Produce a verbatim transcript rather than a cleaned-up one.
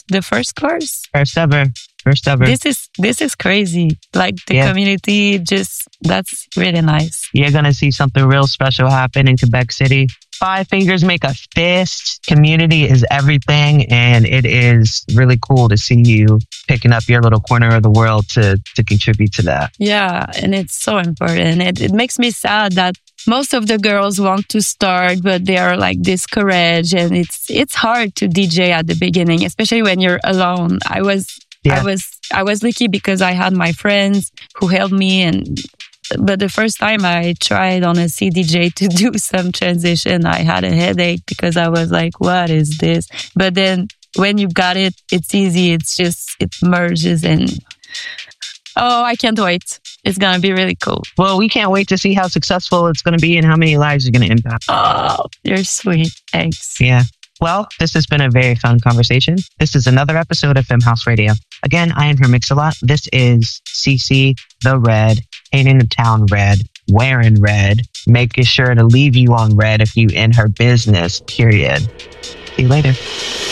the first course? First ever. First ever. This is this is crazy. Like the yeah. community, just that's really nice. You're gonna see something real special happen in Quebec City. Five fingers make a fist. Community is everything, and it is really cool to see you picking up your little corner of the world to to contribute to that. Yeah, and it's so important. It it makes me sad that most of the girls want to start, but they are like discouraged, and it's it's hard to D J at the beginning, especially when you're alone. I was. Yeah. I was I was lucky because I had my friends who helped me, and but the first time I tried on a C D J to do some transition, I had a headache because I was like, what is this? But then when you got it, it's easy. It's just, it merges and oh, I can't wait. It's going to be really cool. Well, we can't wait to see how successful it's going to be and how many lives you're going to impact. Oh, you're sweet. Thanks. Yeah. Well, this has been a very fun conversation. This is another episode of Femme House Radio. Again, I am her Mix-a-Lot. This is Cece the Red, painting the town red, wearing red, making sure to leave you on red if you in her business, period. See you later.